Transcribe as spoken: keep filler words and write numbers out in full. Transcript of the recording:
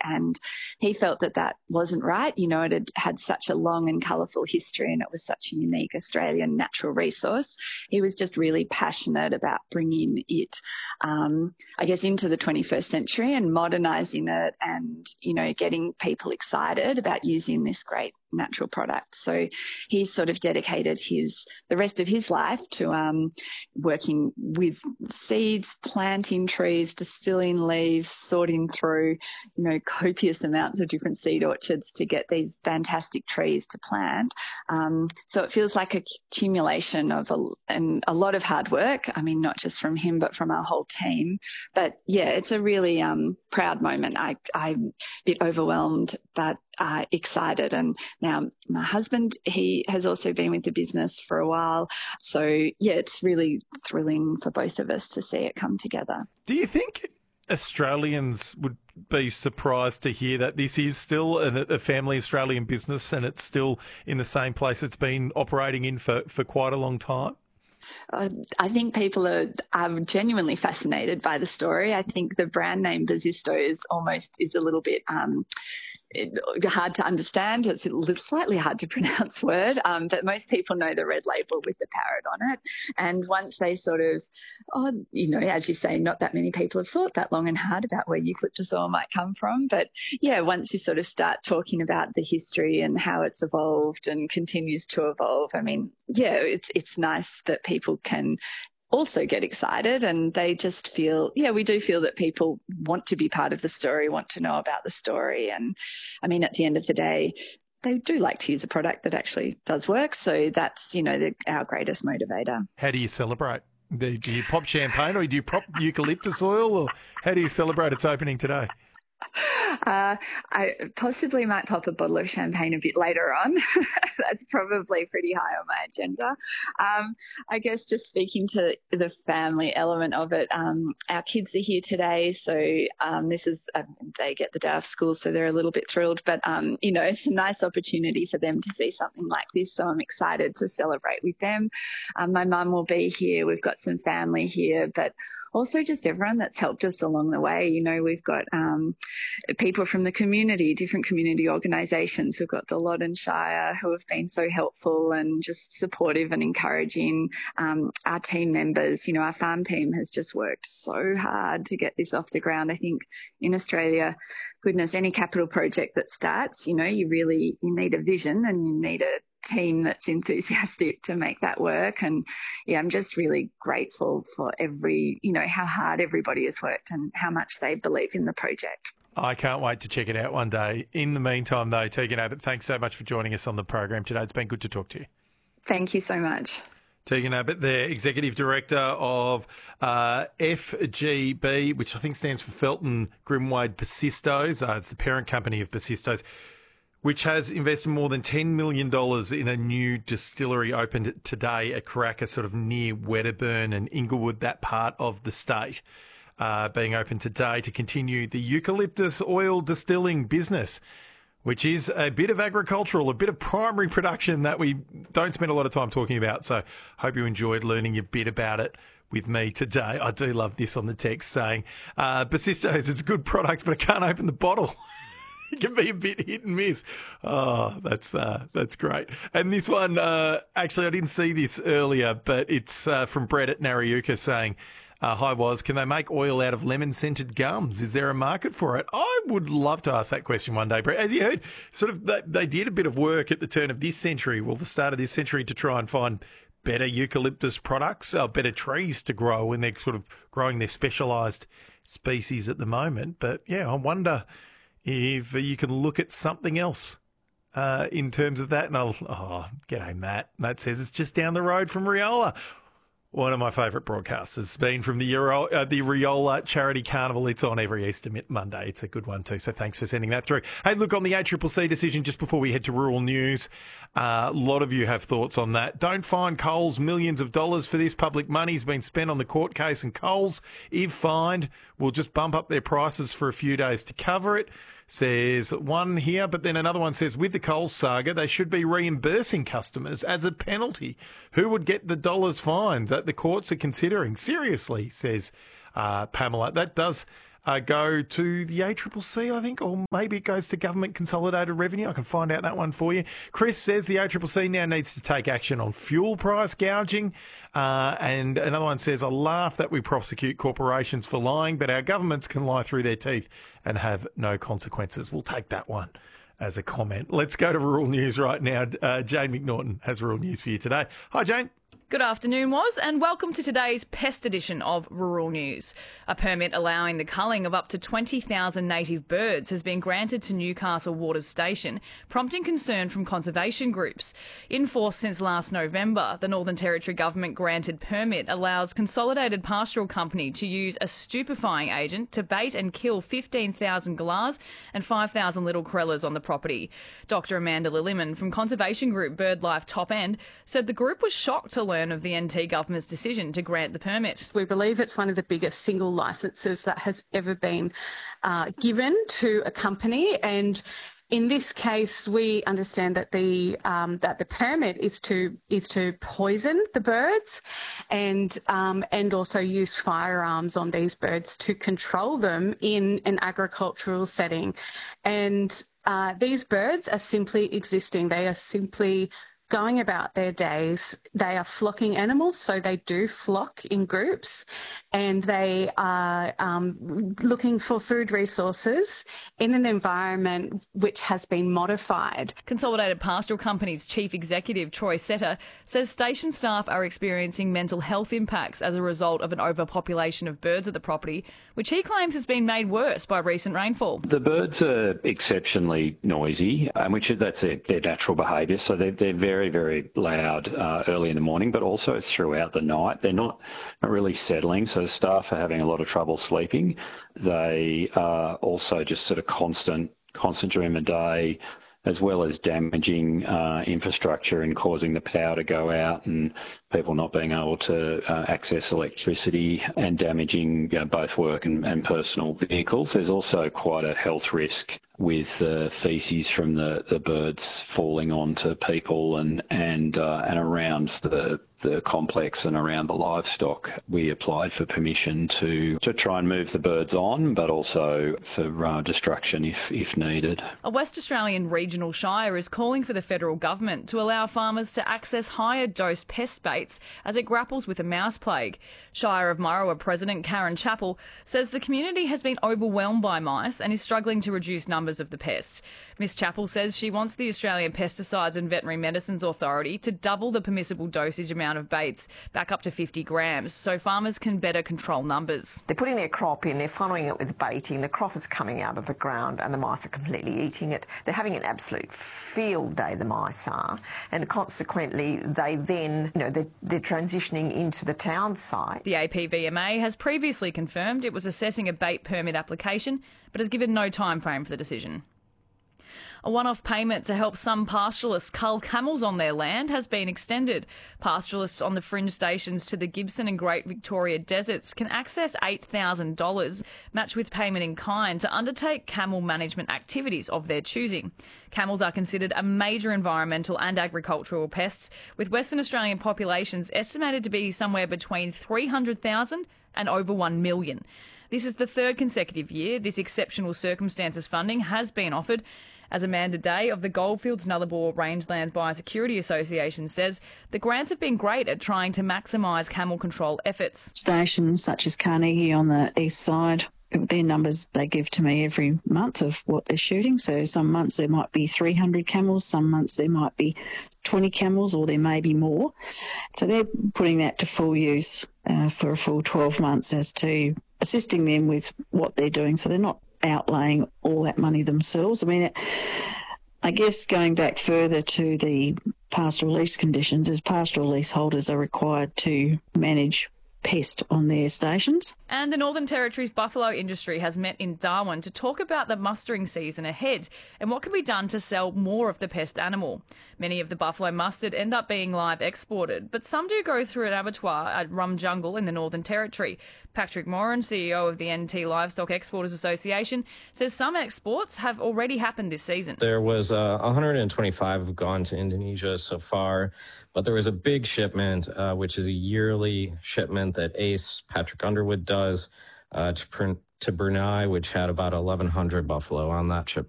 And he felt that that wasn't right. You know, it had had such a long and colourful history and it was such a unique Australian natural resource. He was just really passionate about bringing it, um, I guess, into the twenty-first century and modernising it and, you know, getting people excited about using this great natural product. So he's sort of dedicated his the rest of his life to um, working with seeds, planting trees, distilling leaves, sorting through, you know, copious amounts of different seed orchards to get these fantastic trees to plant. Um, so it feels like a accumulation of a, and a lot of hard work. I mean, not just from him, but from our whole team. But yeah, it's a really um, proud moment. I, I'm a bit overwhelmed, but uh, excited. And now my husband, he has also been with the business for a while. So yeah, it's really thrilling for both of us to see it come together. Do you think Australians would be surprised to hear that this is still a family Australian business and it's still in the same place it's been operating in for, for quite a long time? Uh, I think people are, are genuinely fascinated by the story. I think the brand name Basisto is almost is a little bit um, it, hard to understand. It's a little, slightly hard to pronounce word, um, but most people know the red label with the parrot on it. And once they sort of, oh, you know, as you say, not that many people have thought that long and hard about where eucalyptus oil might come from. But yeah, once you sort of start talking about the history and how it's evolved and continues to evolve, I mean, yeah, it's it's nice that people can also get excited and they just feel, yeah, we do feel that people want to be part of the story, want to know about the story. And I mean, at the end of the day, they do like to use a product that actually does work. So that's, you know, the, our greatest motivator. How do you celebrate? Do you pop champagne or do you pop eucalyptus oil, or how do you celebrate its opening today? Uh, I possibly might pop a bottle of champagne a bit later on. That's probably pretty high on my agenda. Um, I guess just speaking to the family element of it, um, our kids are here today, so um, this is uh, they get the day off school, so they're a little bit thrilled. But um, you know, it's a nice opportunity for them to see something like this, so I'm excited to celebrate with them. Um, my mum will be here. We've got some family here, but also just everyone that's helped us along the way. You know, we've got um, people from the community, different community organisations. We've got the Loddon Shire who have been so helpful and just supportive and encouraging. Um, our team members, you know, our farm team has just worked so hard to get this off the ground. I think in Australia, goodness, any capital project that starts, you know, you really, you need a vision and you need a team that's enthusiastic to make that work. And yeah, I'm just really grateful for every, you know, how hard everybody has worked and how much they believe in the project. I can't wait to check it out one day. In the meantime, though, Tegan Abbott, thanks so much for joining us on the program today. It's been good to talk to you. Thank you so much. Tegan Abbott, the Executive Director of uh, F G B, which I think stands for Felton Grimwade Basistos. Uh, it's the parent company of Basistos, which has invested more than ten million dollars in a new distillery opened today at Karaka, sort of near Wedderburn and Inglewood, that part of the state, uh, being open today to continue the eucalyptus oil distilling business, which is a bit of agricultural, a bit of primary production that we don't spend a lot of time talking about. So hope you enjoyed learning a bit about it with me today. I do love this on the text saying, uh, Basistos, it's a good product, but I can't open the bottle. It can be a bit hit and miss. Oh, that's uh, that's great. And this one, uh, actually, I didn't see this earlier, but it's uh, from Brett at Nariuka saying, uh, hi, Woz, can they make oil out of lemon-scented gums? Is there a market for it? I would love to ask that question one day, Brett. As you heard, sort of they, they did a bit of work at the turn of this century, well, the start of this century, to try and find better eucalyptus products, uh, better trees to grow, and they're sort of growing their specialised species at the moment. But, yeah, I wonder if you can look at something else uh, in terms of that. And I'll, oh, g'day, Matt. Matt says it's just down the road from Riola. One of my favourite broadcasts has been from the Euro, uh, the Riola Charity Carnival. It's on every Easter Monday. It's a good one too, so thanks for sending that through. Hey, look, on the A C C C decision, just before we head to rural news, uh, a lot of you have thoughts on that. Don't fine Coles millions of dollars for this. Public money's been spent on the court case, and Coles, if fined, will just bump up their prices for a few days to cover it. Says one here, but then another one says, with the Coles saga, they should be reimbursing customers as a penalty. Who would get the dollars fined that the courts are considering? Seriously, says uh, Pamela. That does uh, go to the A C C C, I think, or maybe it goes to Government Consolidated Revenue. I can find out that one for you. Chris says the A C C C now needs to take action on fuel price gouging. Uh, and another one says, I laugh that we prosecute corporations for lying, but our governments can lie through their teeth and have no consequences. We'll take that one as a comment. Let's go to rural news right now. Uh, Jane McNaughton has rural news for you today. Hi, Jane. Good afternoon, Woz, and welcome to today's Pest edition of Rural News. A permit allowing the culling of up to twenty thousand native birds has been granted to Newcastle Waters Station, prompting concern from conservation groups. In force since last November, the Northern Territory Government granted permit allows Consolidated Pastoral Company to use a stupefying agent to bait and kill fifteen thousand galahs and five thousand little corellas on the property. Doctor Amanda Lilliman from conservation group BirdLife Top End said the group was shocked to learn of the N T government's decision to grant the permit. We believe it's one of the biggest single licences that has ever been uh, given to a company, and in this case, we understand that the um, that the permit is to is to poison the birds, and um, and also use firearms on these birds to control them in an agricultural setting, and uh, these birds are simply existing. They are simply going about their days. They are flocking animals, so they do flock in groups, and they are um, looking for food resources in an environment which has been modified. Consolidated Pastoral Company's Chief Executive, Troy Setter, says station staff are experiencing mental health impacts as a result of an overpopulation of birds at the property, which he claims has been made worse by recent rainfall. The birds are exceptionally noisy, um, which is, that's their, their natural behaviour, so they're, they're very, very loud uh, early in the morning, but also throughout the night. They're not, not really settling, so staff are having a lot of trouble sleeping. They are also just sort of constant, constant during the day, as well as damaging uh, infrastructure and causing the power to go out and people not being able to uh, access electricity, and damaging you know, both work and, and personal vehicles. There's also quite a health risk with the uh, feces from the, the birds falling onto people and and uh, and around the the complex and around the livestock. We applied for permission to to try and move the birds on, but also for uh, destruction if if needed. A West Australian regional shire is calling for the federal government to allow farmers to access higher dose pest baits as it grapples with a mouse plague. Shire of Murrowa President Karen Chappell says the community has been overwhelmed by mice and is struggling to reduce numbers of the pest. Miss Chappell says she wants the Australian Pesticides and Veterinary Medicines Authority to double the permissible dosage amount of baits back up to fifty grams so farmers can better control numbers. They're putting their crop in, they're following it with baiting, the crop is coming out of the ground and the mice are completely eating it. They're having an absolute field day, the mice are, and consequently they then, you know, they're, they're transitioning into the town site. The A P V M A has previously confirmed it was assessing a bait permit application, but has given no time frame for the decision. A one-off payment to help some pastoralists cull camels on their land has been extended. Pastoralists on the fringe stations to the Gibson and Great Victoria deserts can access eight thousand dollars, matched with payment in kind, to undertake camel management activities of their choosing. Camels are considered a major environmental and agricultural pest, with Western Australian populations estimated to be somewhere between three hundred thousand and over one million. This is the third consecutive year this exceptional circumstances funding has been offered. As Amanda Day of the Goldfields Nullarbor Rangelands Biosecurity Association says, the grants have been great at trying to maximise camel control efforts. Stations such as Carnegie on the east side, their numbers they give to me every month of what they're shooting. So some months there might be three hundred camels, some months there might be twenty camels, or there may be more. So they're putting that to full use uh, for a full twelve months as to assisting them with what they're doing. So they're not outlaying all that money themselves. I mean, it, I guess going back further to the pastoral lease conditions, is pastoral leaseholders are required to manage pest on their stations. And the Northern Territory's buffalo industry has met in Darwin to talk about the mustering season ahead and what can be done to sell more of the pest animal. Many of the buffalo mustard end up being live exported, but some do go through an abattoir at Rum Jungle in the Northern Territory. Patrick Moran, C E O of the N T Livestock Exporters Association, says some exports have already happened this season. There was uh, one hundred twenty-five have gone to Indonesia so far, but there was a big shipment, uh, which is a yearly shipment that Ace Patrick Underwood does uh, to, pr- to Brunei, which had about eleven hundred buffalo on that shipment.